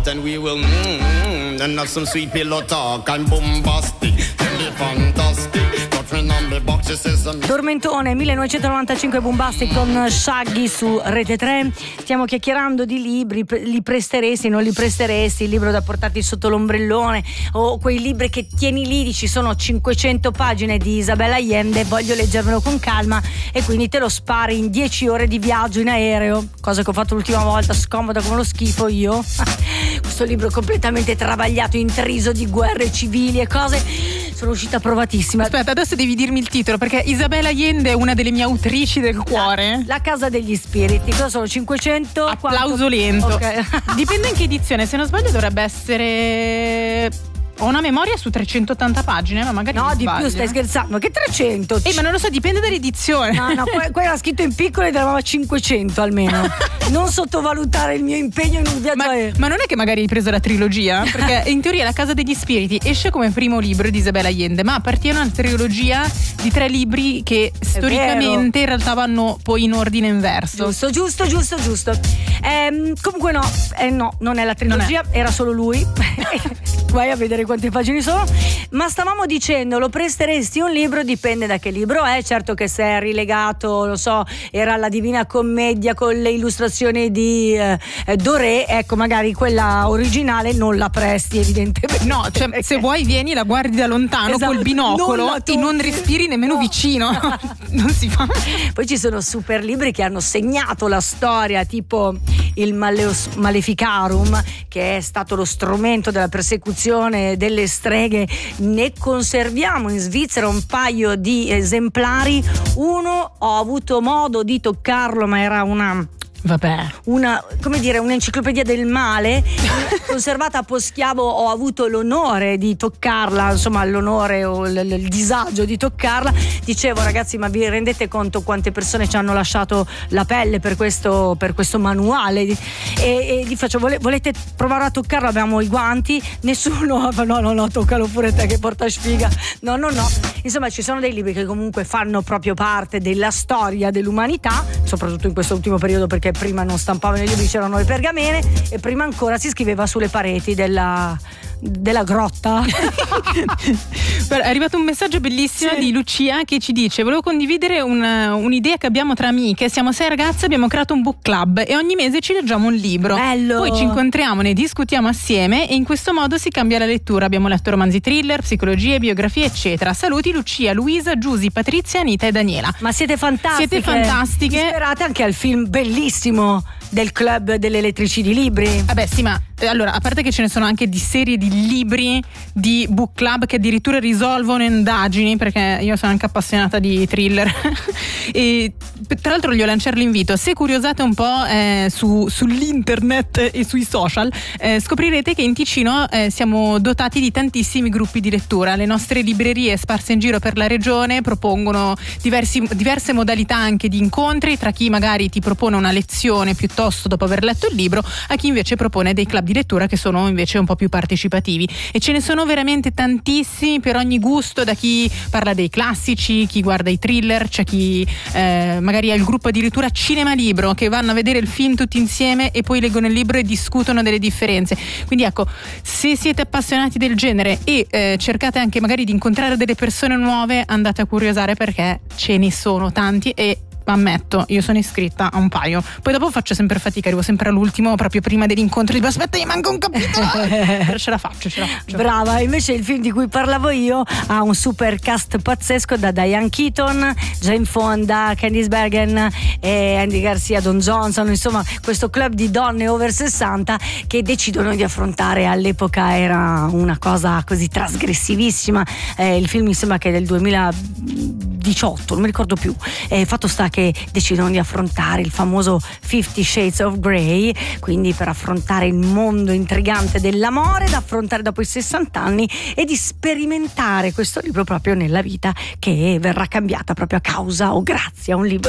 out and we will and have some sweet pillow talk. I'm bombastic, tell me fantastic. Dormentone 1995 Bombastic con Shaggy su Rete 3. Stiamo chiacchierando di libri, li presteresti, non li presteresti, il libro da portarti sotto l'ombrellone o quei libri che tieni lì, dici sono 500 pagine di Isabella Allende, voglio leggermelo con calma e quindi te lo spari in 10 ore di viaggio in aereo, cosa che ho fatto l'ultima volta, scomoda come lo schifo io. Questo libro completamente travagliato, intriso di guerre civili e cose, sono uscita provatissima. Aspetta, adesso devi dirmi il titolo, perché Isabella Allende è una delle mie autrici del cuore. La Casa degli Spiriti. Cosa sono? 500? Applauso lento. Okay. Dipende in che edizione, se non sbaglio dovrebbe essere... Ho una memoria su 380 pagine, ma magari no, mi di sbaglio. più, stai scherzando? Che 300? Ma non lo so, dipende dall'edizione. No, qua era scritto in piccolo ed eravamo a 500 almeno. Non sottovalutare il mio impegno in un viaggio aereo. Ma non è che magari hai preso la trilogia? Perché in teoria La Casa degli Spiriti esce come primo libro di Isabella Allende, ma appartiene a una trilogia di 3 libri che storicamente in realtà vanno poi in ordine inverso. Giusto. Comunque no, non è la trilogia, era solo lui. Vai a vedere quante pagine sono. Ma stavamo dicendo, lo presteresti un libro? Dipende da che libro è. Certo che se è rilegato, lo so, era la Divina Commedia con le illustrazioni di Doré, ecco, magari quella originale non la presti evidentemente. No, cioè se vuoi vieni, la guardi da lontano, esatto, col binocolo e non respiri nemmeno vicino. Non si fa. Poi ci sono super libri che hanno segnato la storia, tipo il Maleficarum, che è stato lo strumento della persecuzione delle streghe. Ne conserviamo in Svizzera un paio di esemplari. Uno ho avuto modo di toccarlo, ma era un'enciclopedia del male conservata a Poschiavo. Ho avuto l'onore di toccarla, insomma l'onore o il disagio di toccarla. Dicevo, ragazzi, ma vi rendete conto quante persone ci hanno lasciato la pelle per questo manuale? E gli faccio, volete provare a toccarlo? Abbiamo i guanti. Nessuno, no, toccalo pure te che porta sfiga. No. Insomma, ci sono dei libri che comunque fanno proprio parte della storia dell'umanità, soprattutto in questo ultimo periodo, perché prima non stampavano i libri, c'erano le pergamene e prima ancora si scriveva sulle pareti della grotta. È arrivato un messaggio bellissimo di Lucia che ci dice: volevo condividere un'idea che abbiamo tra amiche, siamo 6 ragazze, abbiamo creato un book club e ogni mese ci leggiamo un libro. Bello. Poi ci incontriamo, ne discutiamo assieme e in questo modo si cambia la lettura. Abbiamo letto romanzi thriller, psicologie, biografie eccetera. Saluti Lucia, Luisa, Giusy, Patrizia, Anita e Daniela. Ma siete fantastiche. Siete fantastiche. Sperate anche al film bellissimo del club delle elettrici di libri. Vabbè sì, ma allora, a parte che ce ne sono anche di serie di libri di book club che addirittura risolvono indagini, perché io sono anche appassionata di thriller e tra l'altro voglio lanciare l'invito: se curiosate un po' sull'internet e sui social, scoprirete che in Ticino siamo dotati di tantissimi gruppi di lettura. Le nostre librerie sparse in giro per la regione propongono diverse modalità anche di incontri, tra chi magari ti propone una lezione piuttosto dopo aver letto il libro, a chi invece propone dei club di lettura che sono invece un po' più partecipativi, e ce ne sono veramente tantissimi per ogni gusto, da chi parla dei classici, chi guarda i thriller, c'è chi magari ha il gruppo addirittura cinema libro, che vanno a vedere il film tutti insieme e poi leggono il libro e discutono delle differenze. Quindi ecco, se siete appassionati del genere e cercate anche magari di incontrare delle persone nuove, andate a curiosare perché ce ne sono tanti. E ammetto, io sono iscritta a un paio, poi dopo faccio sempre fatica, arrivo sempre all'ultimo proprio prima dell'incontro, dico aspetta, mi manca un capitolo. Però ce la faccio. Brava. Invece il film di cui parlavo io ha un super cast pazzesco, da Diane Keaton, Jane Fonda, Candice Bergen e Andy Garcia, Don Johnson, insomma questo club di donne over 60 che decidono di affrontare, all'epoca era una cosa così trasgressivissima, il film mi sembra che è del 2018, non mi ricordo più. Fatto sta che decidono di affrontare il famoso 50 Shades of Grey, quindi per affrontare il mondo intrigante dell'amore da affrontare dopo i 60 anni e di sperimentare questo libro proprio nella vita che verrà cambiata proprio a causa o grazie a un libro